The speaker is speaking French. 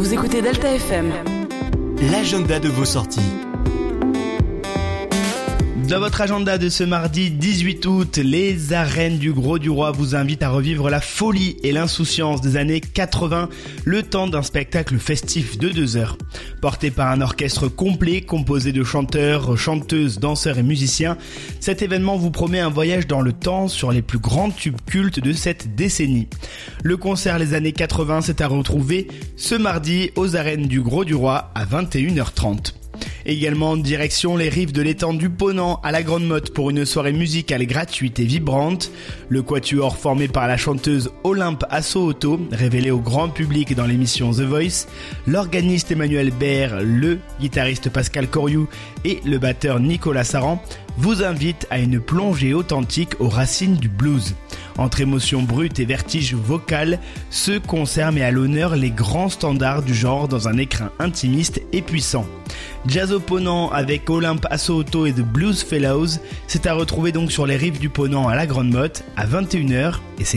Vous écoutez Delta FM. L'agenda de vos sorties. Dans votre agenda de ce mardi 18 août, les arènes du Gros du Roi vous invitent à revivre la folie et l'insouciance des années 80, le temps d'un spectacle festif de 2 heures. Porté par un orchestre complet composé de chanteurs, chanteuses, danseurs et musiciens, cet événement vous promet un voyage dans le temps sur les plus grands tubes cultes de cette décennie. Le concert Les années 80 c'est à retrouver ce mardi aux arènes du Gros du Roi à 21h30. Également direction les rives de l'étang du Ponant à la Grande Motte pour une soirée musicale gratuite et vibrante. Le quatuor formé par la chanteuse Olympe Assoauto, révélée au grand public dans l'émission The Voice, l'organiste Emmanuel Baer, le guitariste Pascal Coriou et le batteur Nicolas Saran vous invitent à une plongée authentique aux racines du blues. Entre émotions brutes et vertige vocal, ce concert met à l'honneur les grands standards du genre dans un écrin intimiste et puissant. Jazz au Ponant avec Olympe Assoauto et The Blues Fellows, c'est à retrouver donc sur les rives du Ponant à la Grande Motte à 21h et c'est